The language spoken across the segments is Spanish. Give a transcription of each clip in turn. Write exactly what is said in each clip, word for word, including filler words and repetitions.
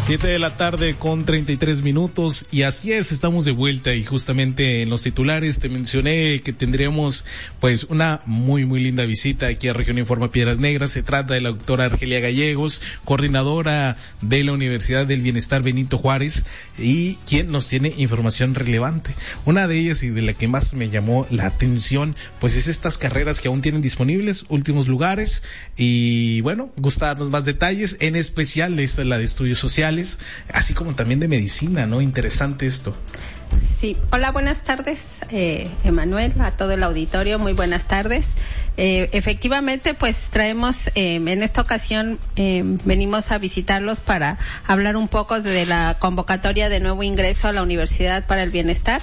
Siete de la tarde con treinta y tres minutos y así es, estamos de vuelta y justamente en los titulares te mencioné que tendríamos pues una muy muy linda visita aquí a Región Informa Piedras Negras. Se trata de la doctora Argelia Gallegos, coordinadora de la Universidad del Bienestar Benito Juárez y quien nos tiene información relevante. Una de ellas y de la que más me llamó la atención pues es estas carreras que aún tienen disponibles, últimos lugares y bueno, gusta darnos más detalles, en especial de esta, la de estudios sociales, así como también de medicina, ¿no? Interesante esto. Sí, hola, buenas tardes, eh, Emanuel, a todo el auditorio, muy buenas tardes. Eh, efectivamente, pues traemos, eh, en esta ocasión, eh, venimos a visitarlos para hablar un poco de la convocatoria de nuevo ingreso a la Universidad para el Bienestar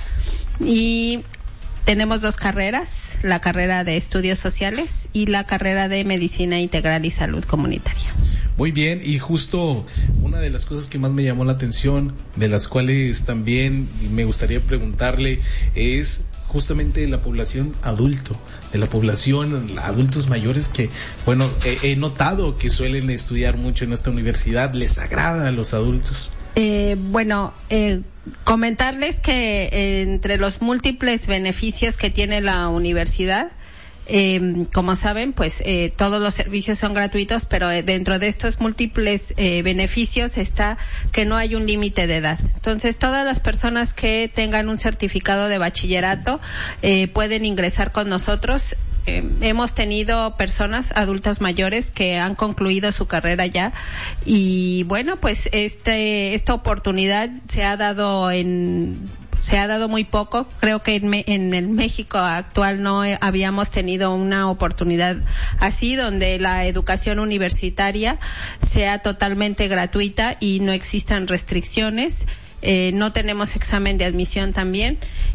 y tenemos dos carreras, la carrera de estudios sociales y la carrera de medicina integral y salud comunitaria. Muy bien, y justo una de las cosas que más me llamó la atención, de las cuales también me gustaría preguntarle, es justamente la población adulto, de la población adultos mayores que, bueno, he, he notado que suelen estudiar mucho en esta universidad, les agrada a los adultos. Eh, bueno, eh, comentarles que eh, entre los múltiples beneficios que tiene la universidad, Eh, como saben, pues eh, todos los servicios son gratuitos, pero eh, dentro de estos múltiples eh, beneficios está que no hay un límite de edad. Entonces, todas las personas que tengan un certificado de bachillerato eh, pueden ingresar con nosotros. Eh, hemos tenido personas adultas mayores que han concluido su carrera ya y bueno, pues este esta oportunidad se ha dado en se ha dado muy poco. Creo que en, en el México actual no eh, habíamos tenido una oportunidad así, donde la educación universitaria sea totalmente gratuita y no existan restricciones. Eh, no tenemos examen de admisión también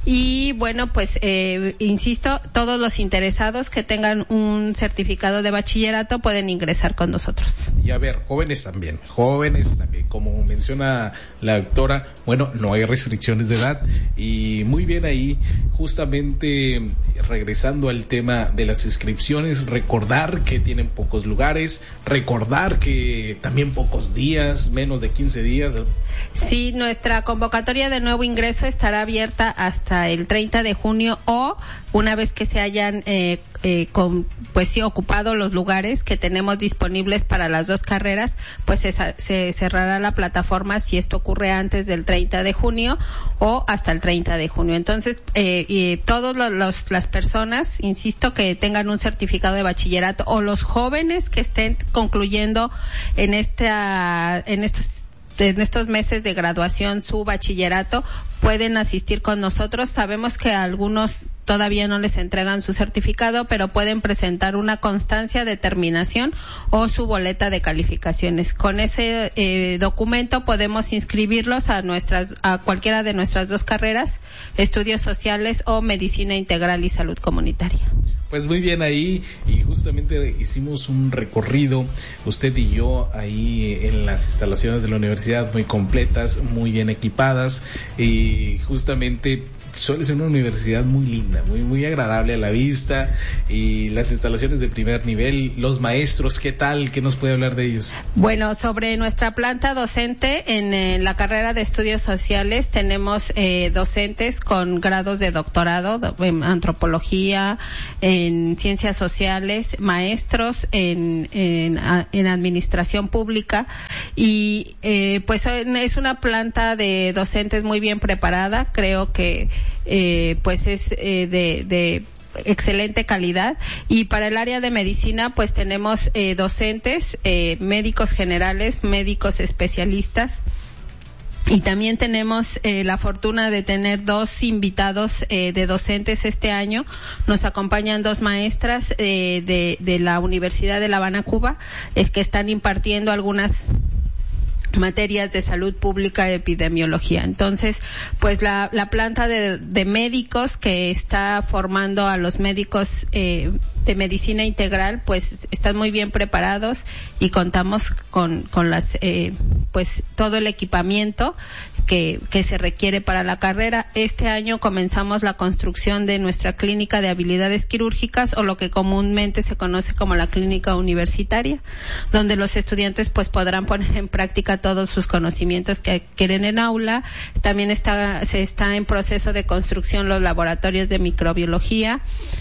y bueno, pues eh, insisto, todos los interesados que tengan un certificado de bachillerato pueden ingresar con nosotros. Y a ver, jóvenes también, jóvenes también, como menciona la doctora, bueno, no hay restricciones de edad y muy bien ahí, justamente regresando al tema de las inscripciones, recordar que tienen pocos lugares, recordar que también pocos días, menos de quince días. Sí, nuestra convocatoria de nuevo ingreso estará abierta hasta el treinta de junio o una vez que se hayan eh, eh, con, pues sí, ocupado los lugares que tenemos disponibles para las dos carreras, pues se, se cerrará la plataforma si esto ocurre antes del treinta de junio o hasta el treinta de junio. Entonces, eh, y todos los, los las personas, insisto, que tengan un certificado de bachillerato o los jóvenes que estén concluyendo en esta en estos en estos meses de graduación su bachillerato pueden asistir con nosotros. Sabemos que a algunos todavía no les entregan su certificado, pero pueden presentar una constancia de terminación o su boleta de calificaciones. Con ese eh, documento podemos inscribirlos a nuestras a cualquiera de nuestras dos carreras, estudios sociales o medicina integral y salud comunitaria. Pues muy bien ahí, y justamente hicimos un recorrido, usted y yo, ahí en las instalaciones de la universidad, muy completas, muy bien equipadas, y justamente suele ser una universidad muy linda, muy muy agradable a la vista, y las instalaciones de primer nivel, los maestros, ¿qué tal? ¿Qué nos puede hablar de ellos? Bueno, sobre nuestra planta docente, en eh, la carrera de estudios sociales tenemos eh, docentes con grados de doctorado en antropología, en ciencias sociales, maestros en en, en administración pública, y eh, pues es una planta de docentes muy bien preparada. Creo que eh, pues es eh, de, de excelente calidad. Y para el área de medicina pues tenemos eh, docentes, eh, médicos generales, médicos especialistas, y también tenemos eh, la fortuna de tener dos invitados eh, de docentes este año. Nos acompañan dos maestras eh, de, de la Universidad de La Habana, Cuba, eh, que están impartiendo algunas materias de salud pública y epidemiología. Entonces, pues la, la planta de, de médicos que está formando a los médicos eh, de medicina integral, pues están muy bien preparados y contamos con, con las eh, pues todo el equipamiento que, que se requiere para la carrera. Este año comenzamos la construcción de nuestra clínica de habilidades quirúrgicas, o lo que comúnmente se conoce como la clínica universitaria, donde los estudiantes pues podrán poner en práctica todos sus conocimientos que adquieren en aula. También está, se está en proceso de construcción los laboratorios de microbiología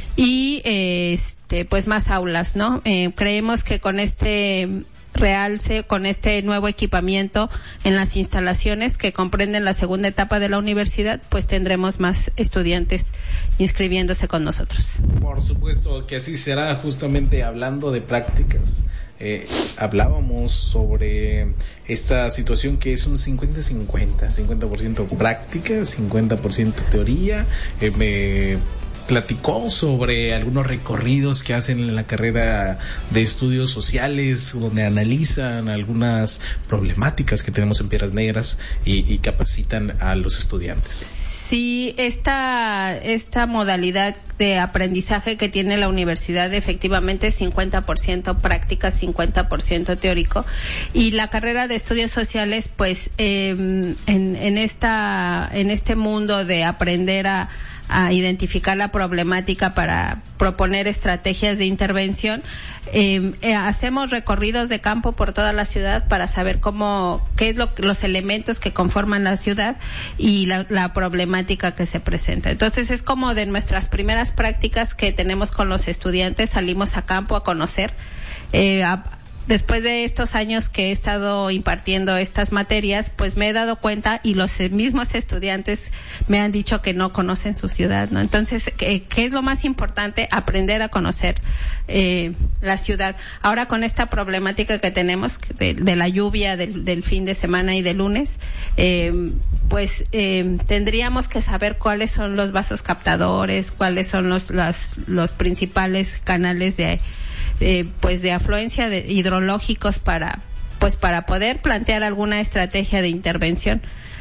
y eh, este pues más aulas, ¿no? Eh, creemos que con este realce, con este nuevo equipamiento en las instalaciones que comprenden la segunda etapa de la universidad, pues tendremos más estudiantes inscribiéndose con nosotros. Por supuesto que así será. Justamente hablando de prácticas, eh, hablábamos sobre esta situación que es un cincuenta cincuenta, cincuenta por ciento práctica, cincuenta por ciento teoría. Eh, me platicó sobre algunos recorridos que hacen en la carrera de estudios sociales, donde analizan algunas problemáticas que tenemos en Piedras Negras y, y capacitan a los estudiantes. Sí, esta, esta modalidad de aprendizaje que tiene la universidad efectivamente es cincuenta por ciento práctica, cincuenta por ciento teórico, y la carrera de estudios sociales pues eh, en, en esta, en este mundo de aprender a a identificar la problemática para proponer estrategias de intervención. Eh, eh, hacemos recorridos de campo por toda la ciudad para saber cómo, qué es lo, los elementos que conforman la ciudad y la, la problemática que se presenta. Entonces es como de nuestras primeras prácticas que tenemos con los estudiantes, salimos a campo a conocer, eh, a, Después de estos años que he estado impartiendo estas materias, pues me he dado cuenta, y los mismos estudiantes me han dicho que no conocen su ciudad, ¿no? Entonces, ¿qué, qué es lo más importante? Aprender a conocer eh, la ciudad. Ahora, con esta problemática que tenemos de, de la lluvia del, del fin de semana y de lunes, eh, pues eh, tendríamos que saber cuáles son los vasos captadores, cuáles son los, los, los principales canales de Eh, pues de afluencia de hidrológicos para pues para poder plantear alguna estrategia de intervención,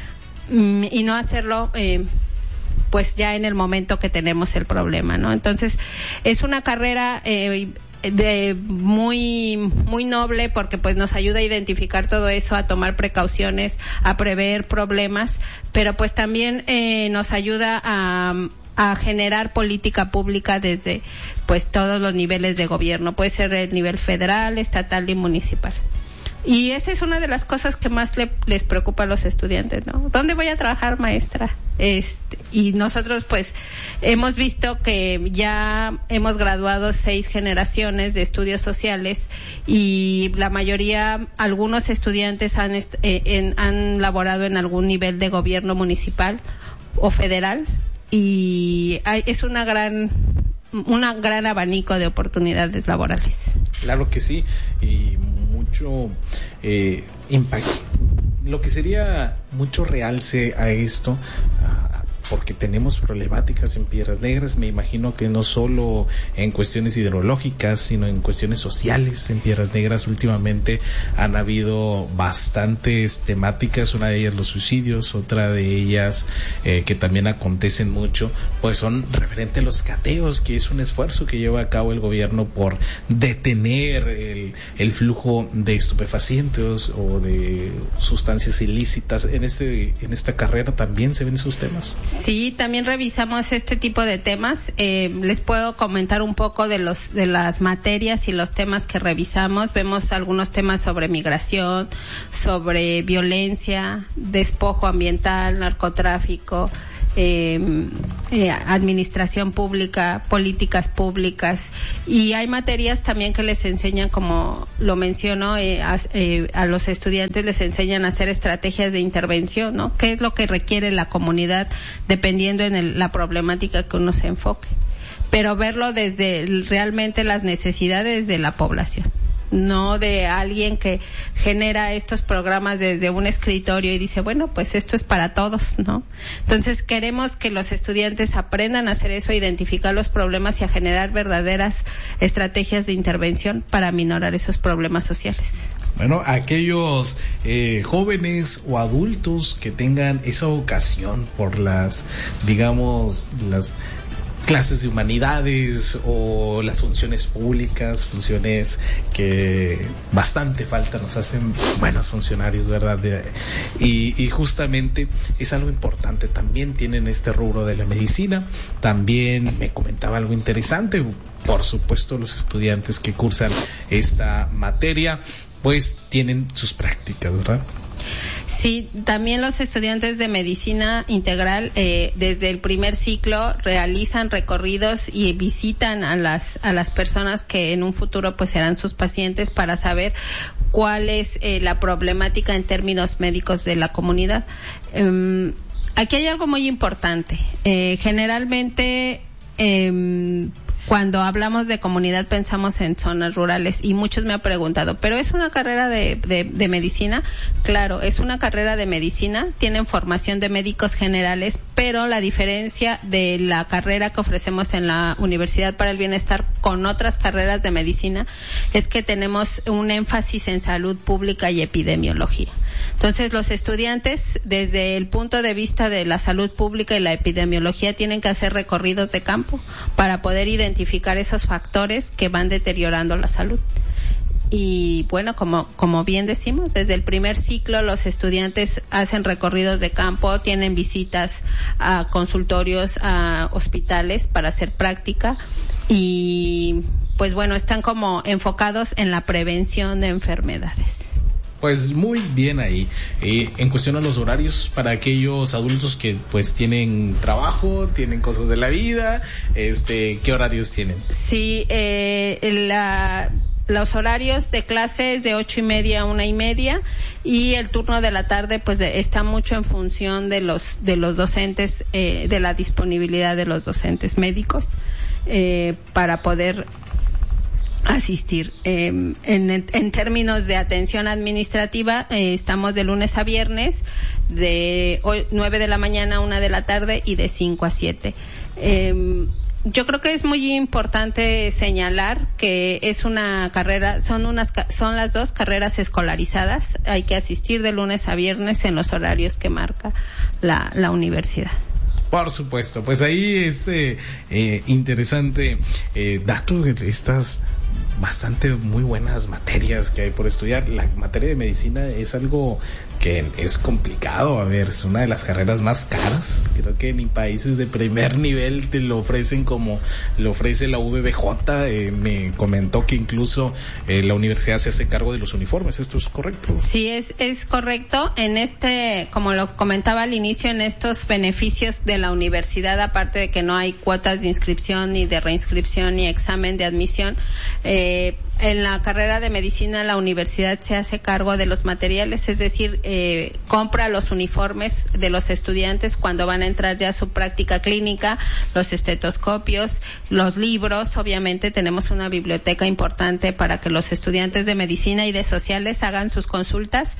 mm, y no hacerlo eh, pues ya en el momento que tenemos el problema, ¿no? Entonces es una carrera eh, de muy muy noble, porque pues nos ayuda a identificar todo eso, a tomar precauciones, a prever problemas, pero pues también eh, nos ayuda a a generar política pública desde pues todos los niveles de gobierno, puede ser el nivel federal, estatal y municipal. Y esa es una de las cosas que más le, les preocupa a los estudiantes, ¿no? ¿Dónde voy a trabajar, maestra? Este, y nosotros pues hemos visto que ya hemos graduado seis generaciones de estudios sociales, y la mayoría, algunos estudiantes han, eh, en, han laborado en algún nivel de gobierno municipal o federal, y hay, es una gran una gran abanico de oportunidades laborales. Claro que sí, y mucho eh, impacto. Lo que sería mucho realce a esto, porque tenemos problemáticas en Piedras Negras, me imagino que no solo en cuestiones hidrológicas, sino en cuestiones sociales. En Piedras Negras últimamente han habido bastantes temáticas, una de ellas los suicidios, otra de ellas eh, que también acontecen mucho, pues son referente a los cateos, que es un esfuerzo que lleva a cabo el gobierno por detener el, el flujo de estupefacientes o de sustancias ilícitas. En este en esta carrera también se ven esos temas. Sí, también revisamos este tipo de temas. Eh, les puedo comentar un poco de los de las materias y los temas que revisamos. Vemos algunos temas sobre migración, sobre violencia, despojo ambiental, narcotráfico, eh, eh, administración pública, políticas públicas, y hay materias también que les enseñan, como lo menciono, eh, a, eh, a los estudiantes les enseñan a hacer estrategias de intervención, ¿no? ¿Qué es lo que requiere la comunidad dependiendo en el, la problemática que uno se enfoque? Pero verlo desde realmente las necesidades de la población, no de alguien que genera estos programas desde un escritorio y dice, bueno, pues esto es para todos, ¿no? Entonces queremos que los estudiantes aprendan a hacer eso, a identificar los problemas y a generar verdaderas estrategias de intervención para aminorar esos problemas sociales. Bueno, aquellos eh, jóvenes o adultos que tengan esa vocación por las, digamos, las clases de humanidades o las funciones públicas, funciones que bastante falta nos hacen buenos funcionarios, ¿verdad? De, y, y justamente es algo importante. También tienen este rubro de la medicina. También me comentaba algo interesante, por supuesto los estudiantes que cursan esta materia pues tienen sus prácticas, ¿verdad? Sí, también los estudiantes de medicina integral eh, desde el primer ciclo realizan recorridos y visitan a las a las personas que en un futuro pues serán sus pacientes para saber cuál es eh, la problemática en términos médicos de la comunidad. Eh, aquí hay algo muy importante. Eh, generalmente eh, cuando hablamos de comunidad pensamos en zonas rurales y muchos me han preguntado, ¿pero es una carrera de, de, de medicina? Claro, es una carrera de medicina, tienen formación de médicos generales, pero la diferencia de la carrera que ofrecemos en la Universidad para el Bienestar con otras carreras de medicina es que tenemos un énfasis en salud pública y epidemiología. Entonces, los estudiantes, desde el punto de vista de la salud pública y la epidemiología, tienen que hacer recorridos de campo para poder identificar identificar esos factores que van deteriorando la salud. Y bueno, como como bien decimos, desde el primer ciclo los estudiantes hacen recorridos de campo, tienen visitas a consultorios, a hospitales para hacer práctica y pues bueno, están como enfocados en la prevención de enfermedades. Pues muy bien ahí. Eh, en cuestión a los horarios, para aquellos adultos que pues tienen trabajo, tienen cosas de la vida, este, ¿qué horarios tienen? Sí, eh, la, los horarios de clases de ocho y media a una y media y el turno de la tarde pues de, está mucho en función de los de los docentes, eh, de la disponibilidad de los docentes médicos eh, para poder asistir. Eh, en, en términos de atención administrativa, eh, estamos de lunes a viernes, de nueve de la mañana a una de la tarde y de cinco a siete. Eh, yo creo que es muy importante señalar que es una carrera, son unas, son las dos carreras escolarizadas. Hay que asistir de lunes a viernes en los horarios que marca la, la universidad. Por supuesto, pues ahí este eh, interesante eh, dato de estas bastante muy buenas materias que hay por estudiar. La materia de medicina es algo que es complicado, a ver, es una de las carreras más caras. Creo que ni países de primer nivel te lo ofrecen como lo ofrece la U V B J. Eh, me comentó que incluso eh, la universidad se hace cargo de los uniformes. ¿Esto es correcto? Sí, es es correcto. En este, como lo comentaba al inicio, en estos beneficios de la universidad, aparte de que no hay cuotas de inscripción ni de reinscripción ni examen de admisión, eh, en la carrera de medicina la universidad se hace cargo de los materiales, es decir, eh, compra los uniformes de los estudiantes cuando van a entrar ya a su práctica clínica, los estetoscopios, los libros. Obviamente tenemos una biblioteca importante para que los estudiantes de medicina y de sociales hagan sus consultas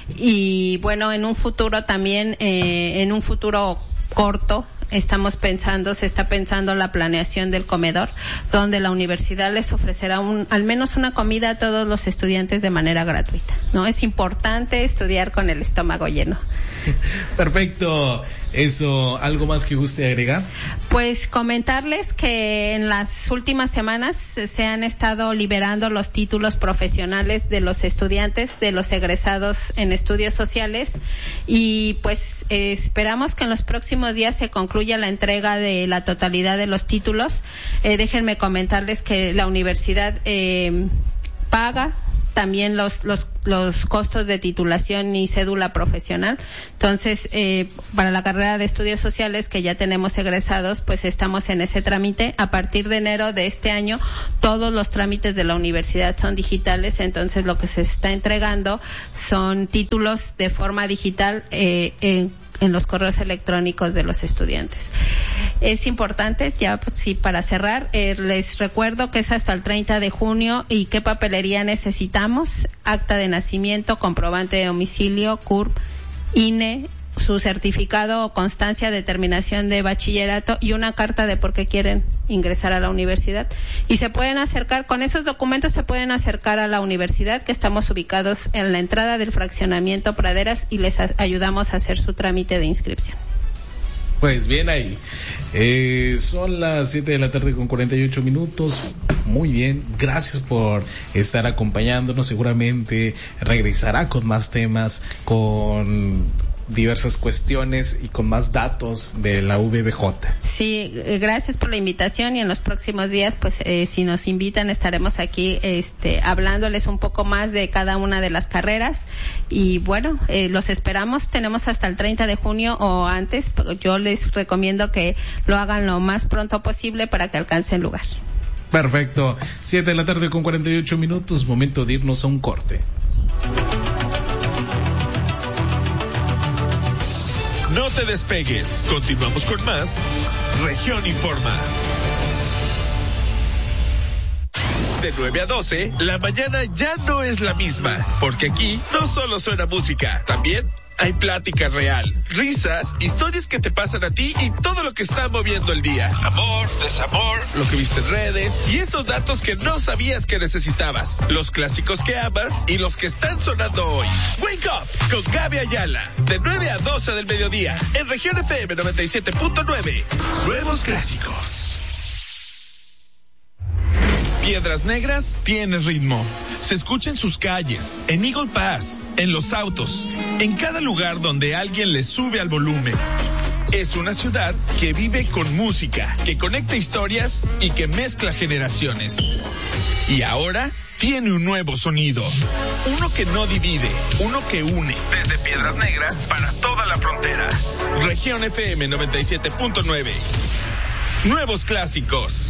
y bueno, en un futuro también, eh, en un futuro corto, estamos pensando, se está pensando la planeación del comedor, donde la universidad les ofrecerá un, al menos una comida a todos los estudiantes de manera gratuita, ¿no? Es importante estudiar con el estómago lleno. Perfecto. Eso, ¿algo más que guste agregar? Pues comentarles que en las últimas semanas se han estado liberando los títulos profesionales de los estudiantes, de los egresados en estudios sociales y pues eh, esperamos que en los próximos días se concluya la entrega de la totalidad de los títulos. Eh, déjenme comentarles que la universidad eh, paga también los los los costos de titulación y cédula profesional. Entonces, eh, para la carrera de estudios sociales que ya tenemos egresados, pues estamos en ese trámite. A partir de enero de este año, todos los trámites de la universidad son digitales, entonces lo que se está entregando son títulos de forma digital eh, en en los correos electrónicos de los estudiantes. Es importante, ya pues, sí, para cerrar, eh, les recuerdo que es hasta el treinta de junio y qué papelería necesitamos: acta de nacimiento, comprobante de domicilio, C U R P, I N E, su certificado o constancia de terminación de bachillerato y una carta de por qué quieren ingresar a la universidad. Y se pueden acercar, con esos documentos se pueden acercar a la universidad, que estamos ubicados en la entrada del fraccionamiento Praderas y les a- ayudamos a hacer su trámite de inscripción. Pues bien ahí. Eh, son las siete de la tarde con cuarenta y ocho minutos. Muy bien, gracias por estar acompañándonos. Seguramente regresará con más temas, con diversas cuestiones y con más datos de la V B J. Sí, gracias por la invitación y en los próximos días, pues eh, si nos invitan estaremos aquí este, hablándoles un poco más de cada una de las carreras y bueno, eh, los esperamos, tenemos hasta el treinta de junio o antes, yo les recomiendo que lo hagan lo más pronto posible para que alcancen lugar. Perfecto, siete de la tarde con cuarenta y ocho minutos, momento de irnos a un corte. No te despegues. Continuamos con más Región Informa. De nueve a doce, la mañana ya no es la misma, porque aquí no solo suena música, también hay plática real, risas, historias que te pasan a ti y todo lo que está moviendo el día. Amor, desamor, lo que viste en redes y esos datos que no sabías que necesitabas. Los clásicos que amas y los que están sonando hoy. Wake Up con Gaby Ayala. De nueve a doce del mediodía en Región F M noventa y siete punto nueve. Nuevos clásicos. Piedras Negras tiene ritmo. Se escucha en sus calles, en Eagle Pass, en los autos, en cada lugar donde alguien le sube al volumen. Es una ciudad que vive con música, que conecta historias y que mezcla generaciones. Y ahora tiene un nuevo sonido. Uno que no divide, uno que une. Desde Piedras Negras para toda la frontera. Región F M noventa y siete punto nueve. Nuevos clásicos.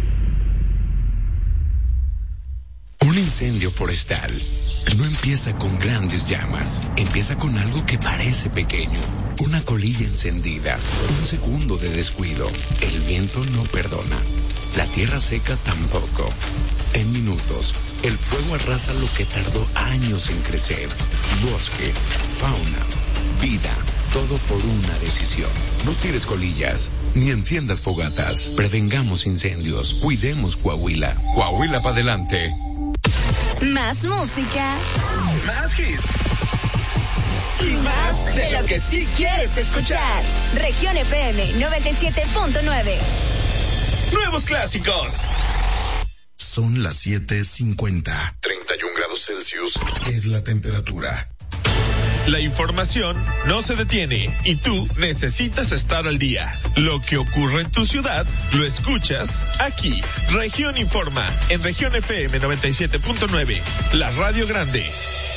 Un incendio forestal no empieza con grandes llamas, empieza con algo que parece pequeño, una colilla encendida, un segundo de descuido. El viento no perdona, la tierra seca tampoco. En minutos, el fuego arrasa lo que tardó años en crecer. Bosque, fauna, vida, todo por una decisión. No tires colillas, ni enciendas fogatas. Prevengamos incendios, cuidemos Coahuila. Coahuila para adelante. Más música. Más hits. Y más de lo que sí quieres escuchar. Región F M noventa y siete punto nueve. Nuevos clásicos. Son las siete cincuenta. treinta y un grados Celsius es la temperatura. La información no se detiene y tú necesitas estar al día. Lo que ocurre en tu ciudad, lo escuchas aquí. Región Informa, en Región F M noventa y siete punto nueve, la radio grande.